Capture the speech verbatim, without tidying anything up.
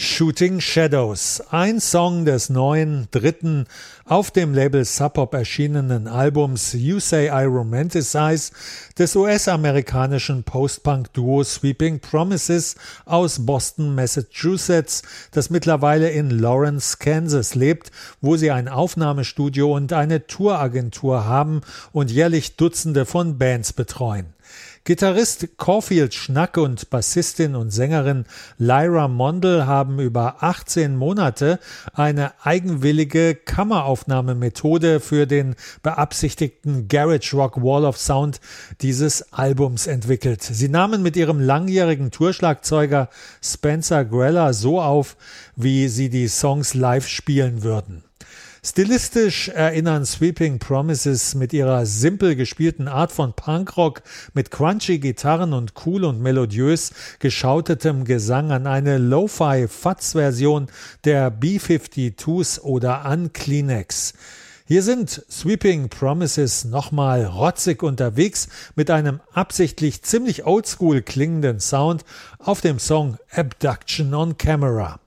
Shooting Shadows, ein Song des neuen, dritten, auf dem Label Sub Pop erschienenen Albums You Say I Romanticize des U S-amerikanischen Post-Punk-Duo Sweeping Promises aus Boston, Massachusetts, das mittlerweile in Lawrence, Kansas lebt, wo sie ein Aufnahmestudio und eine Touragentur haben und jährlich Dutzende von Bands betreuen. Gitarrist Caulfield Schnack und Bassistin und Sängerin Lyra Mondel haben über achtzehn Monate eine eigenwillige Kammeraufnahmemethode für den beabsichtigten Garage Rock Wall of Sound dieses Albums entwickelt. Sie nahmen mit ihrem langjährigen Tourschlagzeuger Spencer Greller so auf, wie sie die Songs live spielen würden. Stilistisch erinnern Sweeping Promises mit ihrer simpel gespielten Art von Punkrock mit crunchy Gitarren und cool und melodiös geschautetem Gesang an eine Lo-Fi-Fuzz-Version der B zweiundfünfzigs oder an Kleenex. Hier sind Sweeping Promises nochmal rotzig unterwegs mit einem absichtlich ziemlich oldschool klingenden Sound auf dem Song Abduction on Camera.